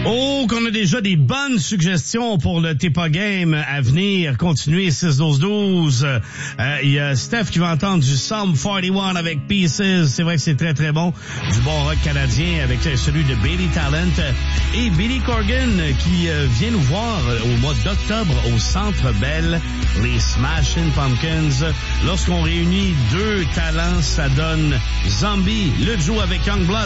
Oh, qu'on a déjà des bonnes suggestions pour le Tepa Game à venir. Continuez 6-12-12. Il y a Steph qui va entendre du Psalm 41 avec Pieces. C'est vrai que c'est très, très bon. Du bon rock canadien avec celui de Bailey Talent. Et Billy Corgan qui vient nous voir au mois d'octobre au Centre Bell, les Smashing Pumpkins. Lorsqu'on réunit deux talents, ça donne Zombie, le duo avec Youngblood.